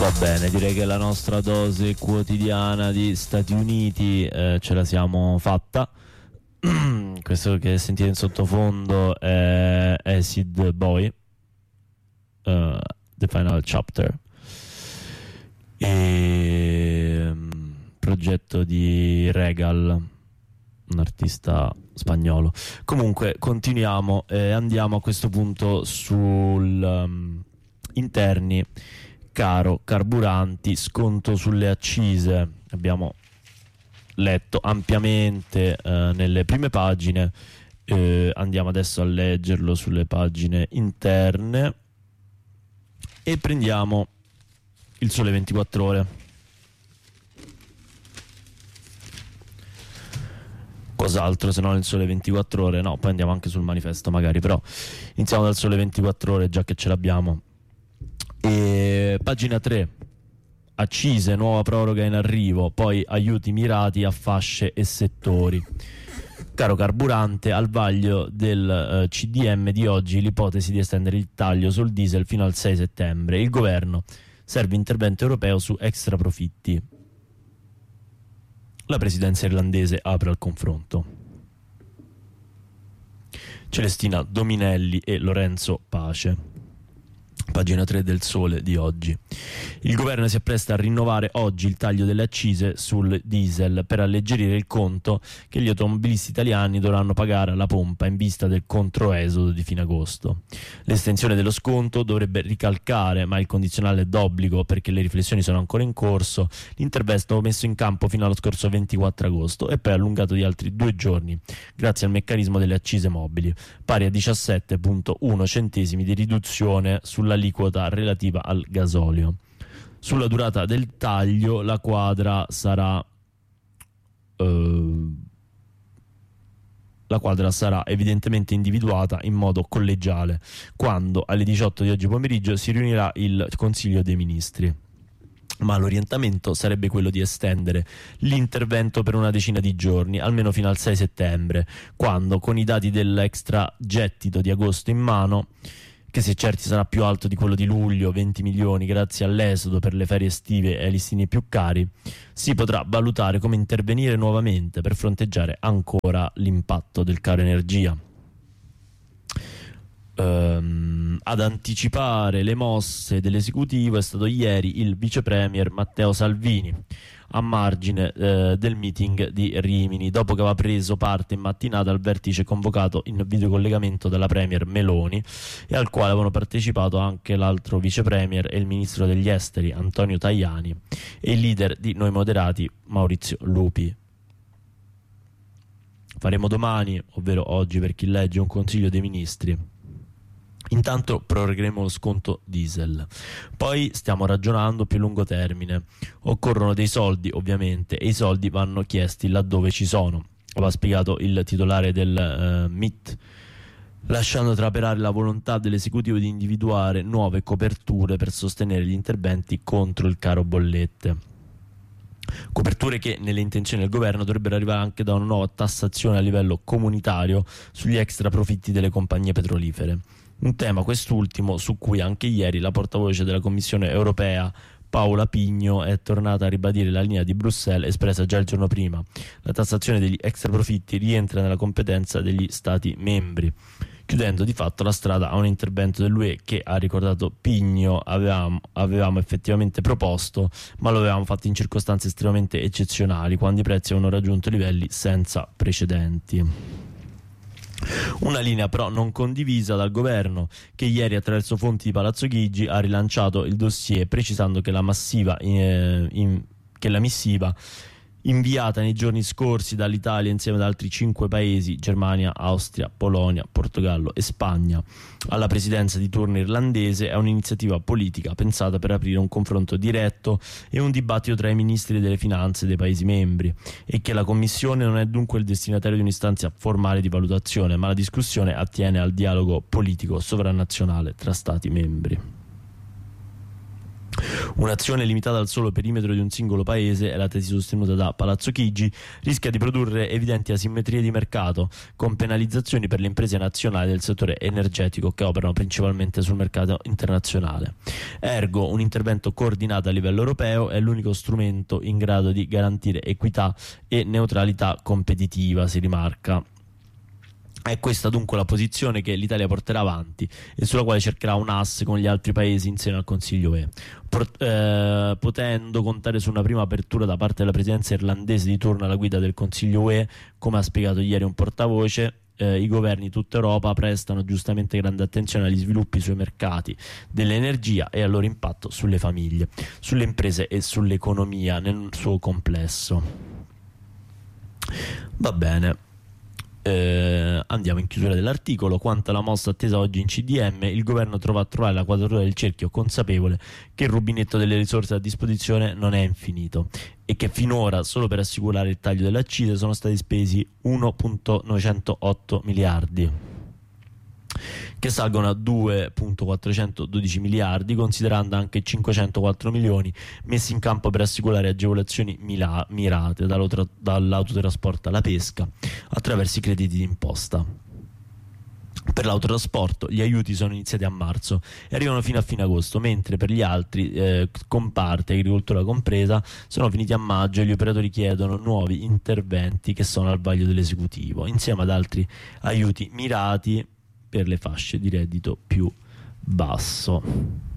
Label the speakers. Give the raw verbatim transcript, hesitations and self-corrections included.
Speaker 1: Va bene, direi che la nostra dose quotidiana di Stati Uniti eh, ce la siamo fatta. Questo che sentite in sottofondo è Acid Boy, uh, The Final Chapter, e um, progetto di Regal, un artista spagnolo. Comunque continuiamo e eh, andiamo a questo punto sul um, interni. Caro carburanti, sconto sulle accise. Abbiamo letto ampiamente eh, nelle prime pagine, eh, andiamo adesso a leggerlo sulle pagine interne e prendiamo il Sole ventiquattro Ore. Cos'altro se non il Sole ventiquattro Ore? No, poi andiamo anche sul Manifesto magari, però iniziamo dal Sole ventiquattro Ore, già che ce l'abbiamo. E pagina tre, accise, nuova proroga in arrivo, poi aiuti mirati a fasce e settori. Caro carburante, al vaglio del uh, C D M di oggi l'ipotesi di estendere il taglio sul diesel fino al sei settembre. Il governo: serve intervento europeo su extra profitti. La presidenza irlandese apre al confronto. Celestina Dominelli e Lorenzo Pace. Pagina tre del Sole di oggi. Il governo si appresta a rinnovare oggi il taglio delle accise sul diesel per alleggerire il conto che gli automobilisti italiani dovranno pagare alla pompa in vista del controesodo di fine agosto. L'estensione dello sconto dovrebbe ricalcare, ma il condizionale è d'obbligo perché le riflessioni sono ancora in corso, l'intervento messo in campo fino allo scorso ventiquattro agosto e poi allungato di altri due giorni grazie al meccanismo delle accise mobili, pari a diciassette virgola uno centesimi di riduzione sulla aliquota relativa al gasolio. Sulla durata del taglio la quadra sarà eh, la quadra sarà evidentemente individuata in modo collegiale quando alle diciotto di oggi pomeriggio si riunirà il Consiglio dei Ministri. Ma l'orientamento sarebbe quello di estendere l'intervento per una decina di giorni, almeno fino al sei settembre, quando, con i dati dell'extra gettito di agosto in mano, che se certi sarà più alto di quello di luglio, venti milioni grazie all'esodo per le ferie estive e ai listini più cari, si potrà valutare come intervenire nuovamente per fronteggiare ancora l'impatto del caro energia. Um, ad anticipare le mosse dell'esecutivo è stato ieri il vice premier Matteo Salvini, a margine eh, del meeting di Rimini, dopo che aveva preso parte in mattinata al vertice convocato in videocollegamento dalla premier Meloni e al quale avevano partecipato anche l'altro vice premier e il ministro degli esteri Antonio Tajani e il leader di Noi Moderati Maurizio Lupi. Faremo domani, ovvero oggi per chi legge, un consiglio dei ministri. Intanto prorogheremo lo sconto diesel. Poi stiamo ragionando più a lungo termine. Occorrono dei soldi, ovviamente, e i soldi vanno chiesti laddove ci sono. Aveva spiegato il titolare del uh, M I T, lasciando trapelare la volontà dell'esecutivo di individuare nuove coperture per sostenere gli interventi contro il caro bollette. Coperture che nelle intenzioni del governo dovrebbero arrivare anche da una nuova tassazione a livello comunitario sugli extra profitti delle compagnie petrolifere. Un tema quest'ultimo su cui anche ieri la portavoce della Commissione europea Paola Pigno è tornata a ribadire la linea di Bruxelles espressa già il giorno prima. La tassazione degli extra profitti rientra nella competenza degli Stati membri, chiudendo di fatto la strada a un intervento dell'U E che, ha ricordato Pigno, avevamo, avevamo effettivamente proposto, ma lo avevamo fatto in circostanze estremamente eccezionali, quando i prezzi avevano raggiunto livelli senza precedenti. Una linea però non condivisa dal governo, che ieri attraverso fonti di Palazzo Chigi ha rilanciato il dossier precisando che la massiva eh, in, che la missiva inviata nei giorni scorsi dall'Italia insieme ad altri cinque paesi, Germania, Austria, Polonia, Portogallo e Spagna, alla presidenza di turno irlandese è un'iniziativa politica pensata per aprire un confronto diretto e un dibattito tra i ministri delle finanze dei paesi membri, e che la Commissione non è dunque il destinatario di un'istanza formale di valutazione, ma la discussione attiene al dialogo politico sovranazionale tra Stati membri. Un'azione limitata al solo perimetro di un singolo paese, è la tesi sostenuta da Palazzo Chigi, rischia di produrre evidenti asimmetrie di mercato, con penalizzazioni per le imprese nazionali del settore energetico che operano principalmente sul mercato internazionale. Ergo, un intervento coordinato a livello europeo è l'unico strumento in grado di garantire equità e neutralità competitiva, si rimarca. È questa dunque la posizione che l'Italia porterà avanti e sulla quale cercherà un asse con gli altri paesi in seno al Consiglio U E, Port- eh, potendo contare su una prima apertura da parte della presidenza irlandese di turno alla guida del Consiglio U E. Come ha spiegato ieri un portavoce, eh, i governi di tutta Europa prestano giustamente grande attenzione agli sviluppi sui mercati dell'energia e al loro impatto sulle famiglie, sulle imprese e sull'economia nel suo complesso. Va bene. Eh, andiamo in chiusura dell'articolo. Quanto alla mossa attesa oggi in C D M, il governo trova a trovare la quadratura del cerchio, consapevole che il rubinetto delle risorse a disposizione non è infinito e che finora solo per assicurare il taglio delle accise sono stati spesi uno virgola novecentotto miliardi, che salgono a due virgola quattrocentododici miliardi, considerando anche cinquecentoquattro milioni messi in campo per assicurare agevolazioni mila- mirate dall'autotrasporto alla pesca attraverso i crediti d'imposta. Per l'autotrasporto gli aiuti sono iniziati a marzo e arrivano fino a fine agosto, mentre per gli altri eh, comparti, agricoltura compresa, sono finiti a maggio e gli operatori chiedono nuovi interventi che sono al vaglio dell'esecutivo, insieme ad altri aiuti mirati per le fasce di reddito più basso.